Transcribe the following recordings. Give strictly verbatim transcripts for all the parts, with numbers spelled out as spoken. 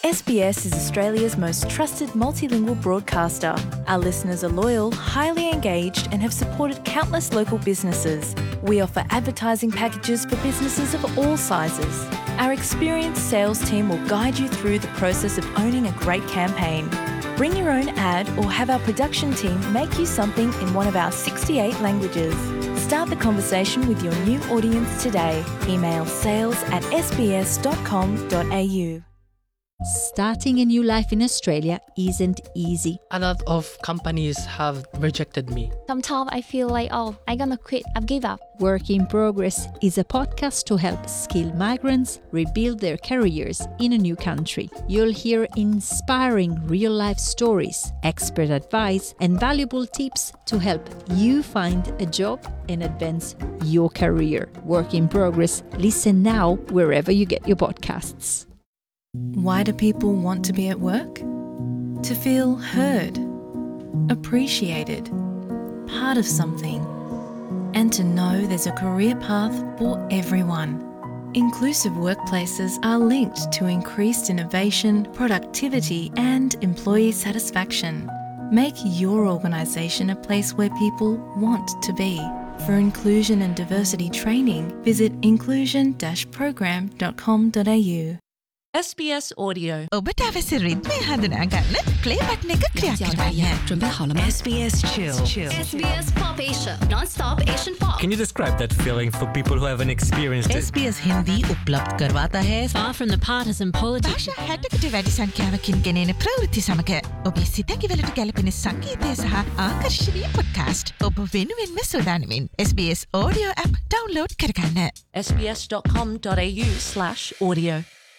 S B S is Australia's most trusted multilingual broadcaster. Our listeners are loyal, highly engaged, and have supported countless local businesses. We offer advertising packages for businesses of all sizes. Our experienced sales team will guide you through the process of owning a great campaign. Bring your own ad or have our production team make you something in one of our sixty-eight languages. Start the conversation with your new audience today. Email sales at s b s dot com dot a u. Starting a new life in Australia isn't easy. A lot of companies have rejected me. Sometimes I feel like, oh, I'm gonna quit, I've give up. Work in Progress is a podcast to help skilled migrants rebuild their careers in a new country. You'll hear inspiring real-life stories, expert advice, and valuable tips to help you find a job and advance your career. Work in Progress. Listen now wherever you get your podcasts. Why do people want to be at work? To feel heard, appreciated, part of something, and to know there's a career path for everyone. Inclusive workplaces are linked to increased innovation, productivity, and employee satisfaction. Make your organisation a place where people want to be. For inclusion and diversity training, visit inclusion dash program dot com dot a u. S B S Audio. ඔබට අවශ්‍ය රිද්මය හඳුනා ගන්න play button එක click කරන්න. S B S Chill. S B S Pop Asia. Non-stop Asian pop. Can you describe that feeling for people who haven't experienced it? S B S Hindi उपलब्ध करवाता है. Far from the partisan politics. भाषा හැටකට වැඩි සංඛ්‍යාවකින් ගෙනෙන ප්‍රවෘත්ති සමග ඔබේ සිතැඟිවලට ගැලපෙන සංගීතය සහ ආකර්ශනීය පොඩ්කාස්ට් ඔබ වෙනුවෙන්ම සූදානමින් S B S Audio app download කරගන්න. S B S dot com dot a u slash audio.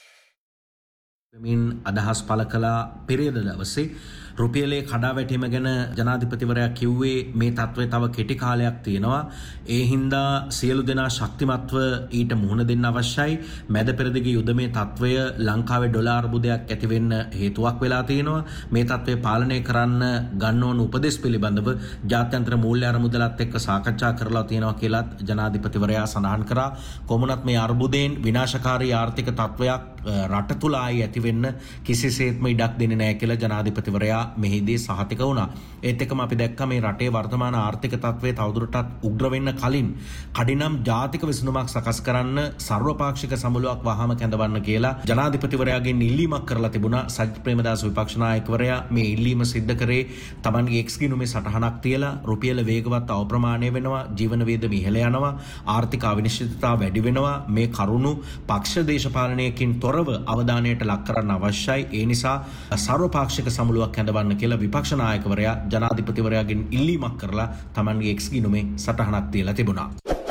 මින් අදහස් පළ කළා පෙරේද දවසේ රුපියලේ කඩාවැටීම ගැන ජනාධිපතිවරයා කිව්වේ මේ තත්ත්වය තව කෙටි කාලයක් තියෙනවා. ඒ හින්දා සියලු දෙනා ශක්තිමත්ව ඊට මුහුණ දෙන්න අවශ්‍යයි. මැද පෙරදිග යුදමේ තත්ත්වය ලංකාවේ ඩොලර් අර්බුදයක් ඇති වෙන්න හේතුවක් වෙලා තියෙනවා. මේ තත්ත්වය පාලනය කරන්න ගන්න ඕන උපදෙස් පිළිබඳව ජාත්‍යන්තර මූල්‍ය අරමුදලත් එක්ක සාකච්ඡා කරලා තියෙනවා කියලාත් ජනාධිපතිවරයා සඳහන් කරා. කොමුණත් මේ අර්බුදයෙන් විනාශකාරී ආර්ථික තත්ත්වයක් රට තුල ආයි ඇති වෙන්න කිසිසේත්ම ඉඩක් දෙන්නේ නැහැ කියලා ජනාධිපතිවරයා මෙහිදී සහතික වුණා. ඒත් එක්කම අපි දැක්කා මේ රටේ වර්තමාන ආර්ථික තත්ත්වය තවදුරටත් උග්‍ර වෙන්න කලින් කඩිනම් ජාතික විසඳුමක් සකස් කරන්න සර්වපාක්ෂික සමුළුවක් වහාම කැඳවන්න කියලා ජනාධිපතිවරයාගෙන් ඉල්ලීමක් කරලා තිබුණා. සජිත් ප්‍රේමදාස විපක්ෂ නායකවරයා මේ ඉල්ලීම සිද්ධ කරේ Tamanගේ එක්ස් ගිණුමේ සටහනක් තියලා රුපියල වේගවත් අවප්‍රමාණය වෙනවා, ජීවන වියදම ඉහළ යනවා, ආර්ථික අවිනිශ්චිතතාව වැඩි වෙනවා. මේ කරුණු පක්ෂ දේශපාලනයකින් තොරව අවධානයට ලක් කරන්න අවශ්‍යයි. ඒ නිසා සර්වපාක්ෂික සමුළුවක් කැඳවන්න කියලා විපක්ෂ නායකවරයා ජනාධිපතිවරයාගෙන් ඉල්ලීමක් කරලා Tamanගේ එක්ස් ගිණුමේ සටහනක් තියලා තිබුණා.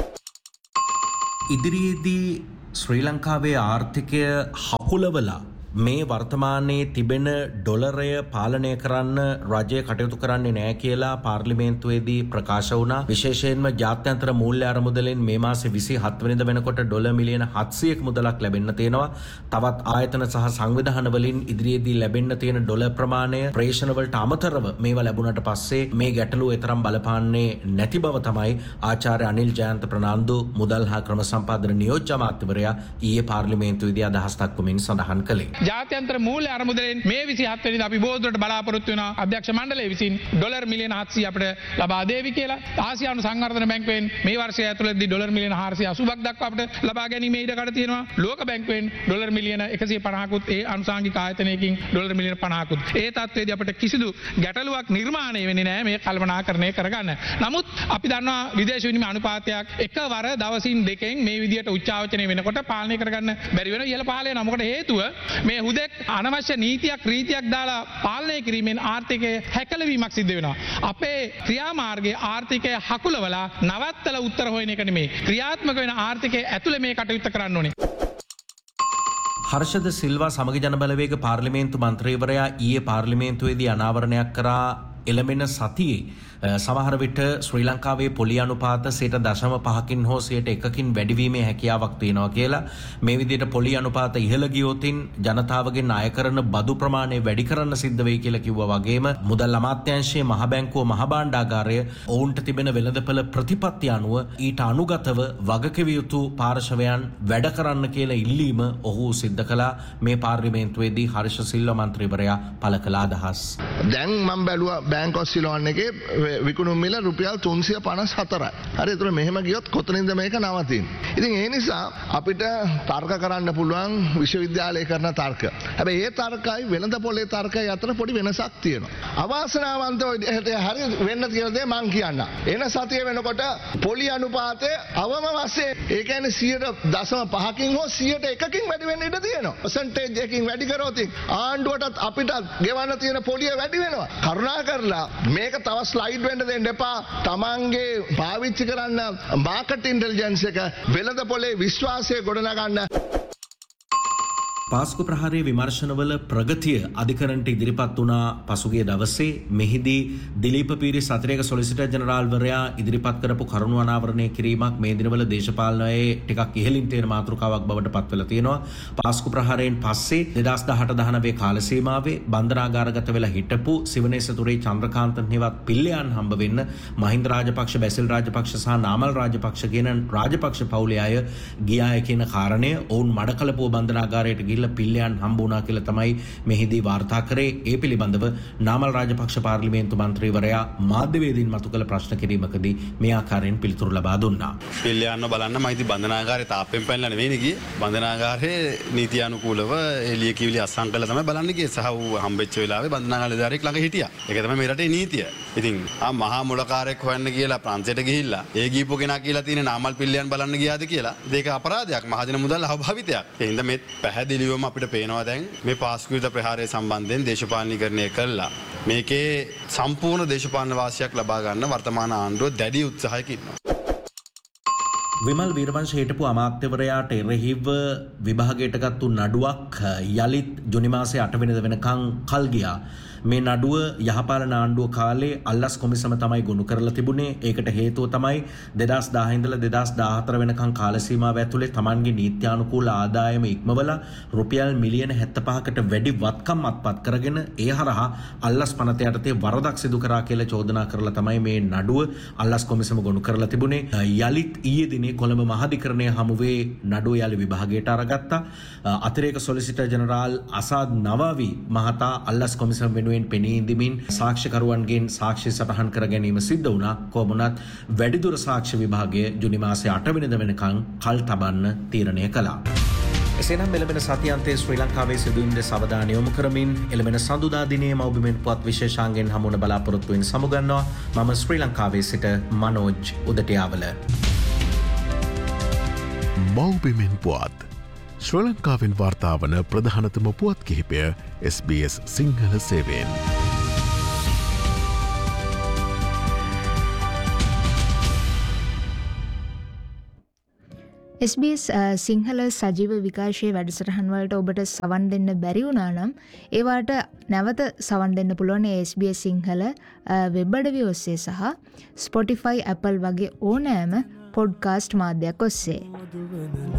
ඉදිරියේදී ශ්‍රී ලංකාවේ ආර්ථිකය හකුලවලා මේ වර්තමානයේ තිබෙන ඩොලරය පාලනය කරන්න රජය කටයුතු කරන්නේ නැහැ කියලා පාර්ලිමේන්තුවේදී ප්‍රකාශ වුණා. විශේෂයෙන්ම ජාත්‍යන්තර මූල්‍ය අරමුදලෙන් මේ මාසේ විසිහත වෙනිදා වෙනකොට ඩොලර් මිලියන හත්සියයක මුදලක් ලැබෙන්න තියෙනවා. තවත් ආයතන සහ සංවිධාන වලින් ඉදිරියේදී ලැබෙන්න තියෙන ඩොලර් ප්‍රමාණය ප්‍රේෂණ වලට අමතරව මේවා ලැබුණාට පස්සේ මේ ගැටලුව තරම් බලපාන්නේ නැති බව තමයි ආචාර්ය අනිල් ජයන්ත ප්‍රනාන්දු මුදල් හා ක්‍රම සම්පාදන නියෝජ්‍ය අමාත්‍යවරයා ඊයේ පාර්ලිමේන්තුවේදී අදහස් දක්වමින් සඳහන් කළේ. ජාත්‍යන්තර මූල්‍ය අරමුදලෙන් මේ විසිහත වෙනිදා අපි බෝධුවට බලාපොරොත්තු වෙනවා අධ්‍යක්ෂ මණ්ඩලය විසින් ඩොලර් මිලියන හත්සිය අපිට ලබා දෙවි කියලා. ආසියානු සංවර්ධන බැංකුවෙන් මේ වර්ෂය ඇතුළතදී ඩොලර් මිලියන හාරසිය අසූවක් දක්වා අපිට ලබා ගැනීම ඉඩකඩ තියෙනවා. ලෝක බැංකුවෙන් ඩොලර් මිලියන එකසිය පනහකුත් ඒ අනුසංගික ආයතනයකින් ඩොලර් මිලියන පනහකුත්. ඒ තත්ත්වයේදී අපිට කිසිදු ගැටලුවක් නිර්මාණය වෙන්නේ නැහැ මේ කල්පනාකරණය කරගන්න. නමුත් අපි දන්නවා විදේශ විනිමය අනුපාතයක් එකවර දවසින් දෙකෙන් මේ විදියට උච්චාවචනය වෙනකොට පාලනය කරගන්න බැරි වෙනවා. ඉහළ පහළ යනවා. මොකද හේතුව මේ හුදෙක් අනවශ්‍ය නීතියක් රීතියක් දාලා පාලනය කිරීමෙන් ආර්ථිකය හැකලවීමක් සිද්ධ වෙනවා. අපේ ක්‍රියාමාර්ගයේ ආර්ථිකය හකුලවලා නවත්තලා උත්තර හොයන එක නෙමෙයි. ක්‍රියාත්මක වෙන ආර්ථිකයේ ඇතුළේ මේ කටයුත්ත කරන්න ඕනේ. හර්ෂද සිල්වා සමග ජන බලවේග පාර්ලිමේන්තු මන්ත්‍රීවරයා ඊයේ පාර්ලිමේන්තුවේදී අනාවරණයක් කරා එළඹෙන සතියේ සමහර විට ශ්‍රී ලංකාවේ පොලි අනුපාත සියයට දශම පහකින් හෝ සියයට එකකින් වැඩිවීමේ හැකියාවක් තියෙනවා කියලා. මේ විදිහට පොලි අනුපාත ඉහළ ගියොතින් ජනතාවගේ ණය කරන බදු ප්‍රමාණය වැඩි කරන්න සිද්ධ වෙයි කියලා කිව්වා වගේම මුදල් අමාත්‍යාංශයේ මහ බැංකුව මහ භාණ්ඩාගාරය ඔවුන්ට තිබෙන වෙළඳපළ ප්‍රතිපත්ති අනුව ඊට අනුගතව වගකිව යුතු පාර්ශවයන් වැඩ කරන්න කියලා ඉල්ලීම ඔහු සිද්ධ කළා. මේ පාර්ලිමේන්තුවේදී හර්ෂ සිල්වා මන්ත්‍රීවරයා පළ කළ අදහස්. දැන් මම බැලුවා බැංක් ඔෆ් සිලෝන් එකේ විකුණුම් මිල රුපියල් තුන්සිය පනස් හතරයි. හරි ඒතර මෙහෙම ගියොත් කොතනින්ද මේක නවතින්නේ? ඉතින් ඒ නිසා අපිට තර්ක කරන්න පුළුවන් විශ්වවිද්‍යාලයේ කරන තර්ක. හැබැයි ඒ තර්කයි වෙළඳ පොලේ තර්කයි අතර පොඩි වෙනසක් තියෙනවා. අවාසනාවන්තව හරි වෙන්න තියෙන දේ මං කියන්න. එන සතිය වෙනකොට පොලි අනුපාතය අවම වශයෙන් ඒ කියන්නේ සියයට දශම පහකින් හෝ සියයට එකකින් වැඩි වෙන්න ඉඩ තියෙනවා. පර්සන්ටේජ් එකකින් වැඩි කරොත් ආණ්ඩුවටත් අපිටත් ගෙවන්න තියෙන පොලිය වැඩි වෙනවා. කරුණා කරලා මේක තව ස්ලයිඩ් වෙන්න දෙන්න එපා. තමන්ගේ පාවිච්චි කරන්න මාකට් ඉන්ටෙලිජන්ස් එක වෙළඳ පොලේ විශ්වාසය ගොඩනගන්න. පාස්කු ප්‍රහාරයේ විමර්ශනවල ප්‍රගතිය අධිකරණයට ඉදිරිපත් වුණා පසුගිය දවසේ. මෙහිදී දිලීප පීරිස් අතිරේක සොලිසිටර් ජෙනරාල්වරයා ඉදිරිපත් කරපු කරුණු අනාවරණය කිරීමක් මේ දිනවල දේශපාලනයේ ටිකක් ඉහළින් තියෙන මාතෘකාවක් බවට පත් වෙලා තියෙනවා. පාස්කු ප්‍රහාරයෙන් පස්සේ දෙදාස් දහඅට දහනවය කාල සීමාවේ බන්ධනාගාරගත වෙලා හිටපු සිවනේසතුරේ චන්ද්‍රකාන්තන් හෙවත් පිල්ලයන් හම්බ වෙන්න මහින්ද රාජපක්ෂ, බැසිල් රාජපක්ෂ සහ නාමල් රාජපක්ෂ කියන රාජපක්ෂ පවුලේ අය ගියාය කියන කාරණය ඔවුන් මඩකලපුව බන්ධනාගාරයට ගිහිල්ලා පිල්ලයන් හම්බ වුණා කියලා තමයි මෙහිදී වාර්තා කරේ. ඒ පිළිබඳව නාමල් රාජපක්ෂ පාර්ලිමේන්තු මන්ත්‍රීවරයා මාධ්‍යවේදීන් මතු කළ ප්‍රශ්න කිරීමකදී මේ ආකාරයෙන් පිළිතුරු ලබා දුන්නා. පිල්ලයන්ව බලන්න මම ඉතින් බන්ධනාගාරේ තාප්පෙන් පැනලා නෙවෙයි ගියේ. බන්ධනාගාරේ නීති අනුකූලව එළිය කිවිලි අස්සම් කළා තමයි බලන්න ගියේ. සහ ඌ හම්බෙච්ච වෙලාවේ බන්ධනාගාරේදාරෙක් ළඟ හිටියා. ඒක තමයි මේ රටේ නීතිය. ඉතින් ආ මහා මුලකාරයෙක් හොයන්න කියලා ප්‍රංශයට ගිහිල්ලා ඒ ගිහපු කෙනා කියලා තියෙන නාමල් පිල්ලයන් බලන්න ගියාද කියලා. ඒක අපරාධයක්. මහජන මුදල් අභාවිතයක්. ඒ හින්දා මේ පැහැදිලිවම අපිට පේනවා දැන් මේ පාස්කු විරුද්ධ ප්‍රහාරය සම්බන්ධයෙන් දේශපාලනීකරණය කළා. මේකේ සම්පූර්ණ දේශපාලන වාසියක් ලබා ගන්න වර්තමාන ආණ්ඩුව දැඩි උත්සාහයක ඉන්නවා. විමල් වීරවංශ හිටපු අමාත්‍යවරයාට එරෙහිව විභාගයට ගත්තු නඩුවක් යලිත් ජුනි මාසේ අට වෙනිදා වෙනකන් කල් ගියා. මේ නඩුව යහපාලන ආණ්ඩුව කාලේ අල්ලස් කොමිසම තමයි ගොනු කරලා තිබුණේ. ඒකට හේතුව තමයි දෙදාස් දහ ඉඳලා දෙදාස් දාහතර වෙනකන් කාල සීමාව ඇතුලේ Tamanගේ නීත්‍යානුකූල ආදායම ඉක්මවලා රුපියල් මිලියන හැත්තෑපහකට වැඩි වත්කම් අත්පත් කරගෙන ඒ හරහා අල්ලස් පනත යටතේ වරදක් සිදු කරා කියලා චෝදනා කරලා තමයි මේ නඩුව අල්ලස් කොමිසම ගොනු කරලා තිබුණේ. යලිත් ඊයේ දිනේ කොළඹ මහාධිකරණය හමුවේ නඩුව යලි විභාගයට අරගත්තා. අතිරේක සොලිසිටර් ජෙනරාල් අසාද් නවාවි මහතා අල්ලස් කොමිසම වෙනුවෙන් පෙනී ඉඳමින් සාක්ෂිකරුවන්ගෙන් සාක්ෂි සටහන් කර ගැනීම සිද්ධ වුණා. කොහොමුණත් වැඩිදුර සාක්ෂි විභාගය ජුනි මාසේ අට වෙනිදා වෙනකන් කල් තබන්න තීරණය කළා. එසේනම් එළඹෙන සතියන්තයේ ශ්‍රී ලංකාවේ සිදුවීම් දෙස අවධානය යොමු කරමින් එළඹෙන සඳුදා දිනයේ මව්බිමෙන් පුවත් විශේෂාංගෙන් හමුවන බලාපොරොත්තු වෙන සමුගන්නවා. මම ශ්‍රී ලංකාවේ සිට මනෝජ් උදටියාවල. මව්බිමෙන් පුවත් ශ්‍රී ලංකාවෙන් වාර්තා වන ප්‍රධානතම පුවත් කිහිපය S B S Sinhala සේවයෙන්. S B S Sinhala සජීව විකාශයේ වැඩසටහන් වලට ඔබට සවන් දෙන්න බැරි වුණා නම් ඒවට නැවත සවන් දෙන්න පුළුවන් S B S Sinhala web අඩවිය ඔස්සේ සහ Spotify, Apple වගේ ඕනෑම පොඩ්කාස්ට් මාධ්‍යයක් ඔස්සේ.